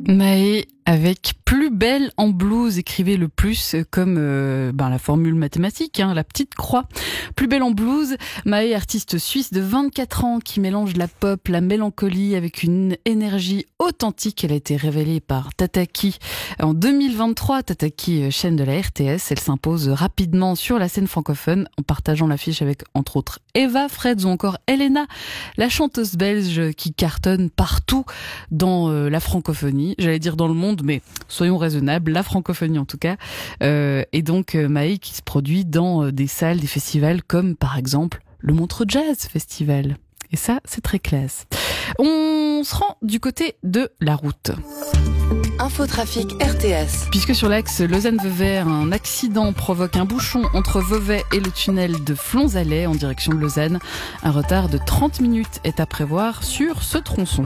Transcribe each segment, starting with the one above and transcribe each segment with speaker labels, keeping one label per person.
Speaker 1: Maë avec Plus belle en blues, écrivez le plus comme la formule mathématique, la petite croix. Plus belle en blues, Maë, artiste suisse de 24 ans qui mélange la pop, la mélancolie avec une énergie authentique. Elle a été révélée par Tataki en 2023. Tataki, chaîne de la RTS, elle s'impose rapidement sur la scène francophone en partageant l'affiche avec entre autres Eva Freds ou encore Elena, la chanteuse belge qui cartonne partout dans la francophonie. J'allais dire dans le monde, mais soyons raisonnables, la francophonie en tout cas. Et donc Maë qui se produit dans des salles, des festivals comme par exemple le Montreux Jazz Festival. Et ça, c'est très classe. On se rend du côté de la route.
Speaker 2: Infotrafic RTS.
Speaker 1: Puisque sur l'axe Lausanne-Vevey, un accident provoque un bouchon entre Vevey et le tunnel de Flonzalais en direction de Lausanne. Un retard de 30 minutes est à prévoir sur ce tronçon.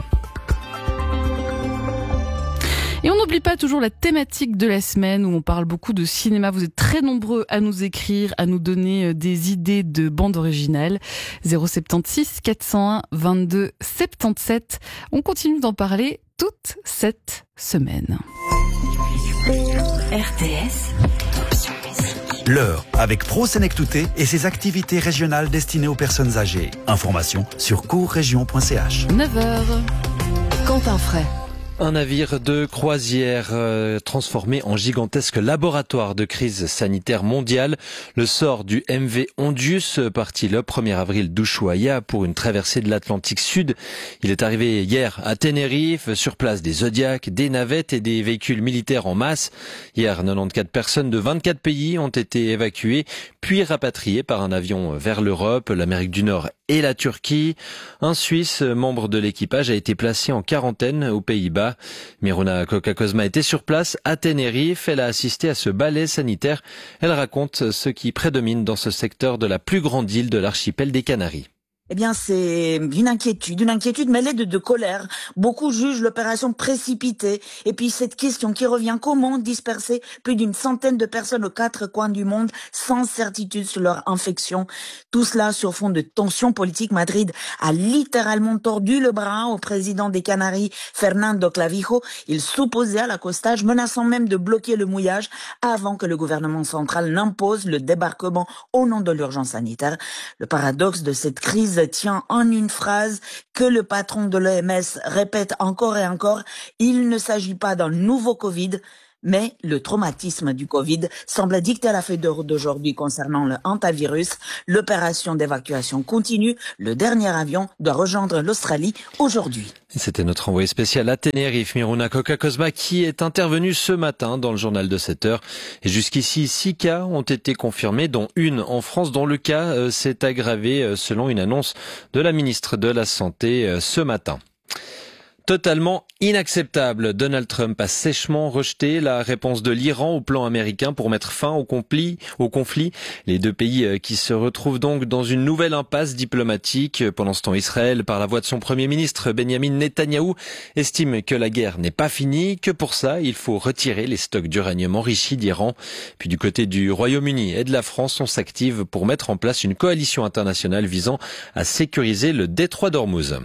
Speaker 1: Et on n'oublie pas toujours la thématique de la semaine où on parle beaucoup de cinéma. Vous êtes très nombreux à nous écrire, à nous donner des idées de bandes originales. 076 401 22 77. On continue d'en parler toute cette semaine.
Speaker 2: RTS.
Speaker 3: L'heure avec Pro Senectouté et ses activités régionales destinées aux personnes âgées. Information sur courregion.ch.
Speaker 1: 9h.
Speaker 2: Quentin Fray.
Speaker 4: Un navire de croisière transformé en gigantesque laboratoire de crise sanitaire mondiale. Le sort du MV Ondius, parti le 1er avril d'Ushuaïa pour une traversée de l'Atlantique Sud. Il est arrivé hier à Tenerife, sur place des Zodiacs, des navettes et des véhicules militaires en masse. Hier, 94 personnes de 24 pays ont été évacuées, puis rapatriées par un avion vers l'Europe, l'Amérique du Nord et la Turquie. Un Suisse, membre de l'équipage, a été placé en quarantaine aux Pays-Bas. Miruna Koka-Kozma était sur place à Tenerife. Elle a assisté à ce balai sanitaire. Elle raconte ce qui prédomine dans ce secteur de la plus grande île de l'archipel des Canaries.
Speaker 5: Eh bien, c'est une inquiétude mêlée de colère. Beaucoup jugent l'opération précipitée. Et puis, cette question qui revient, comment disperser plus d'une centaine de personnes aux 4 coins du monde sans certitude sur leur infection? Tout cela sur fond de tensions politiques. Madrid a littéralement tordu le bras au président des Canaries, Fernando Clavijo. Il s'opposait à l'accostage, menaçant même de bloquer le mouillage avant que le gouvernement central n'impose le débarquement au nom de l'urgence sanitaire. Le paradoxe de cette crise tient en une phrase que le patron de l'OMS répète encore et encore: il ne s'agit pas d'un nouveau Covid, mais le traumatisme du Covid semble dicter la feuille de route d'aujourd'hui concernant le hantavirus. L'opération d'évacuation continue. Le dernier avion doit rejoindre l'Australie aujourd'hui.
Speaker 4: C'était notre envoyé spécial à Tenerife, Miruna Koka-Kozma, qui est intervenu ce matin dans le journal de 7 heures. Et jusqu'ici, 6 cas ont été confirmés, dont une en France, dont le cas s'est aggravé selon une annonce de la ministre de la Santé ce matin. Totalement inacceptable. Donald Trump a sèchement rejeté la réponse de l'Iran au plan américain pour mettre fin au conflit. Les deux pays qui se retrouvent donc dans une nouvelle impasse diplomatique. Pendant ce temps, Israël, par la voix de son premier ministre Benjamin Netanyahou, estime que la guerre n'est pas finie, que pour ça, il faut retirer les stocks d'uranium enrichi d'Iran. Puis du côté du Royaume-Uni et de la France, on s'active pour mettre en place une coalition internationale visant à sécuriser le détroit d'Ormuz.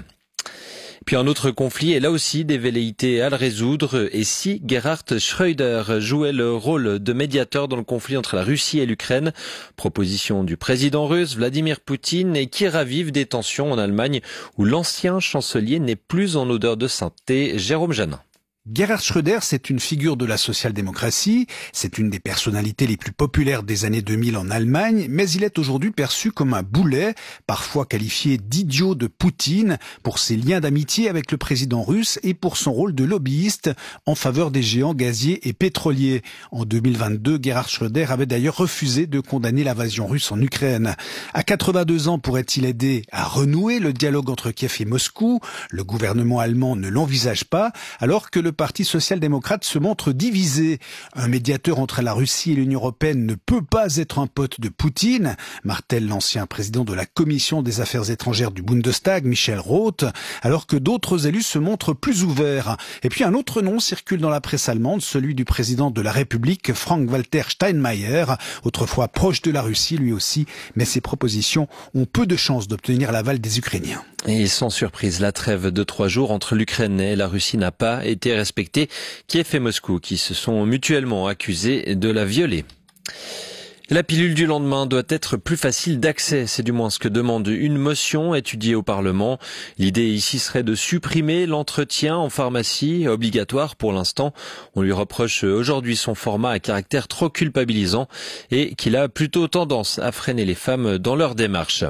Speaker 4: Puis un autre conflit, et là aussi des velléités à le résoudre. Et si Gerhard Schröder jouait le rôle de médiateur dans le conflit entre la Russie et l'Ukraine? Proposition du président russe Vladimir Poutine, et qui ravive des tensions en Allemagne où l'ancien chancelier n'est plus en odeur de sainteté. Jérôme Janin.
Speaker 6: Gerhard Schröder, c'est une figure de la social-démocratie, c'est une des personnalités les plus populaires des années 2000 en Allemagne, mais il est aujourd'hui perçu comme un boulet, parfois qualifié d'idiot de Poutine, pour ses liens d'amitié avec le président russe et pour son rôle de lobbyiste en faveur des géants gaziers et pétroliers. En 2022, Gerhard Schröder avait d'ailleurs refusé de condamner l'invasion russe en Ukraine. À 82 ans, pourrait-il aider à renouer le dialogue entre Kiev et Moscou? Le gouvernement allemand ne l'envisage pas, alors que le Parti social-démocrate se montre divisé. Un médiateur entre la Russie et l'Union européenne ne peut pas être un pote de Poutine, martèle l'ancien président de la Commission des Affaires étrangères du Bundestag, Michel Roth, alors que d'autres élus se montrent plus ouverts. Et puis un autre nom circule dans la presse allemande, celui du président de la République, Frank-Walter Steinmeier, autrefois proche de la Russie lui aussi, mais ses propositions ont peu de chances d'obtenir l'aval des Ukrainiens.
Speaker 4: Et sans surprise, la trêve de 3 jours entre l'Ukraine et la Russie n'a pas été respecter Kiev et Moscou qui se sont mutuellement accusés de la violer. La pilule du lendemain doit être plus facile d'accès, c'est du moins ce que demande une motion étudiée au Parlement. L'idée ici serait de supprimer l'entretien en pharmacie, obligatoire pour l'instant. On lui reproche aujourd'hui son format à caractère trop culpabilisant et qu'il a plutôt tendance à freiner les femmes dans leur démarche.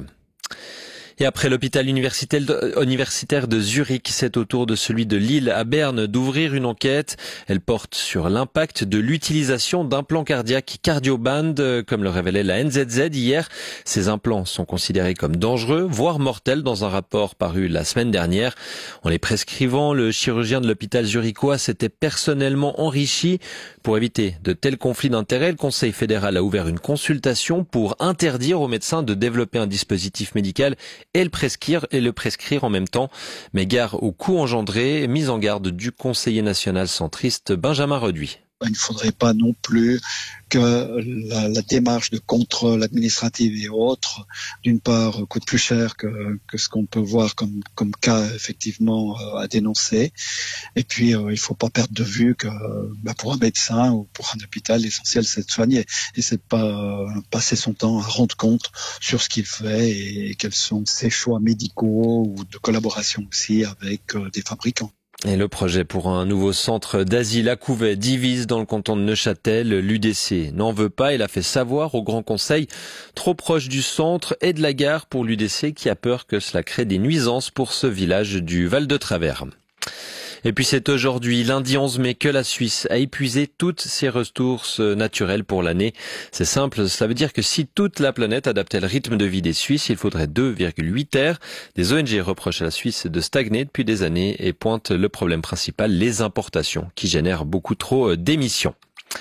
Speaker 4: Et après l'hôpital universitaire de Zurich, c'est au tour de celui de Lille à Berne d'ouvrir une enquête. Elle porte sur l'impact de l'utilisation d'implants cardiaques Cardioband, comme le révélait la NZZ hier. Ces implants sont considérés comme dangereux, voire mortels dans un rapport paru la semaine dernière. En les prescrivant, le chirurgien de l'hôpital zurichois s'était personnellement enrichi. Pour éviter de tels conflits d'intérêts, le Conseil fédéral a ouvert une consultation pour interdire aux médecins de développer un dispositif médical et le prescrire en même temps. Mais gare aux coûts engendrés, mise en garde du conseiller national centriste Benjamin Reduit.
Speaker 7: Il ne faudrait pas non plus que la démarche de contrôle administratif et autres, d'une part, coûte plus cher que ce qu'on peut voir comme cas effectivement à dénoncer. Et puis, il ne faut pas perdre de vue que pour un médecin ou pour un hôpital, l'essentiel c'est de soigner. Et c'est pas passer son temps à rendre compte sur ce qu'il fait et quels sont ses choix médicaux ou de collaboration aussi avec des fabricants.
Speaker 4: Et le projet pour un nouveau centre d'asile à Couvet divise dans le canton de Neuchâtel. L'UDC n'en veut pas et l'a fait savoir au Grand Conseil, trop proche du centre et de la gare pour l'UDC qui a peur que cela crée des nuisances pour ce village du Val-de-Travers. Et puis c'est aujourd'hui, lundi 11 mai, que la Suisse a épuisé toutes ses ressources naturelles pour l'année. C'est simple, cela veut dire que si toute la planète adaptait le rythme de vie des Suisses, il faudrait 2,8 terres. Des ONG reprochent à la Suisse de stagner depuis des années et pointent le problème principal, les importations, qui génèrent beaucoup trop d'émissions.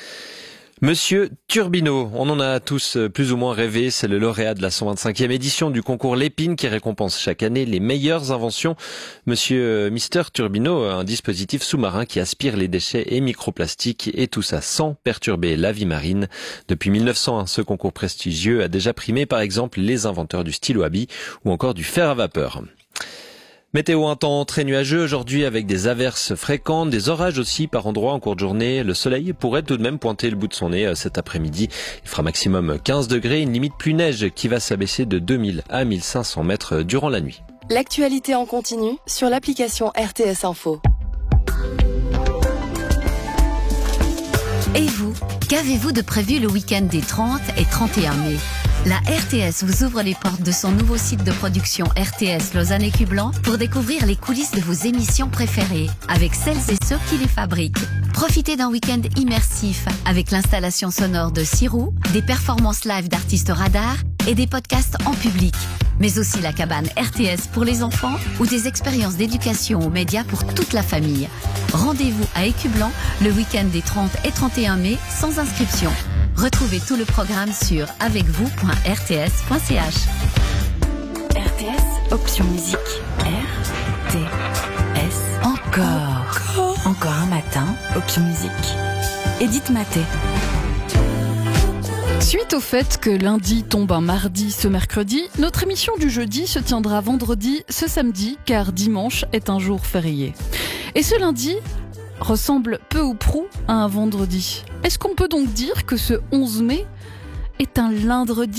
Speaker 4: Monsieur Turbino, on en a tous plus ou moins rêvé, c'est le lauréat de la 125e édition du concours Lépine qui récompense chaque année les meilleures inventions. Mister Turbino, un dispositif sous-marin qui aspire les déchets et microplastiques et tout ça sans perturber la vie marine. Depuis 1901, ce concours prestigieux a déjà primé par exemple les inventeurs du stylo à billes ou encore du fer à vapeur. Météo, un temps très nuageux aujourd'hui avec des averses fréquentes, des orages aussi par endroits en cours de journée. Le soleil pourrait tout de même pointer le bout de son nez cet après-midi. Il fera maximum 15 degrés, une limite pluie neige qui va s'abaisser de 2000 à 1500 mètres durant la nuit.
Speaker 2: L'actualité en continu sur l'application RTS Info.
Speaker 8: Et vous, qu'avez-vous de prévu le week-end des 30 et 31 mai ? La RTS vous ouvre les portes de son nouveau site de production RTS Lausanne et Cublan pour découvrir les coulisses de vos émissions préférées avec celles et ceux qui les fabriquent. Profitez d'un week-end immersif avec l'installation sonore de Sirou, des performances live d'artistes radars et des podcasts en public. Mais aussi la cabane RTS pour les enfants ou des expériences d'éducation aux médias pour toute la famille. Rendez-vous à Écublan le week-end des 30 et 31 mai sans inscription. Retrouvez tout le programme sur avecvous.rts.ch.
Speaker 9: RTS, option musique. RTS. Encore un matin, option musique. Edith Maté.
Speaker 1: Suite au fait que lundi tombe un mardi ce mercredi, notre émission du jeudi se tiendra vendredi ce samedi, car dimanche est un jour férié. Et ce lundi ressemble peu ou prou à un vendredi. Est-ce qu'on peut donc dire que ce 11 mai est un lindredi ?